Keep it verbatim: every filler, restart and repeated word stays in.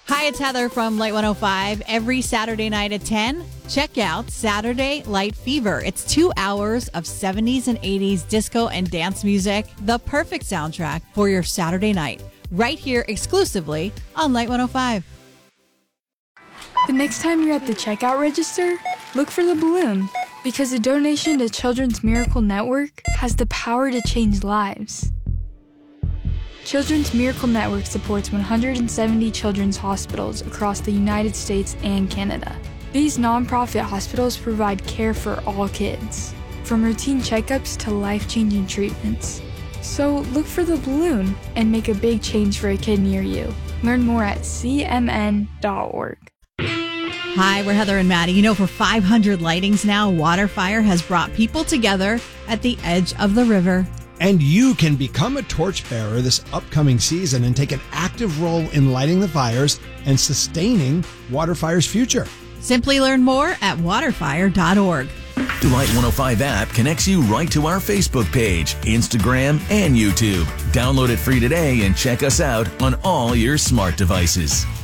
Hi, it's Heather from Light one oh five. Every Saturday night at ten, check out Saturday Light Fever. It's two hours of seventies and eighties disco and dance music, the perfect soundtrack for your Saturday night, right here exclusively on Light one oh five. The next time you're at the checkout register, look for the balloon, because a donation to Children's Miracle Network has the power to change lives. Children's Miracle Network supports one hundred seventy children's hospitals across the United States and Canada. These nonprofit hospitals provide care for all kids, from routine checkups to life-changing treatments. So look for the balloon and make a big change for a kid near you. Learn more at C M N dot org. Hi, we're Heather and Maddie. You know, for five hundred lightings now, WaterFire has brought people together at the edge of the river. And you can become a torchbearer this upcoming season and take an active role in lighting the fires and sustaining WaterFire's future. Simply learn more at water fire dot org. The Light one oh five app connects you right to our Facebook page, Instagram, and YouTube. Download it free today and check us out on all your smart devices.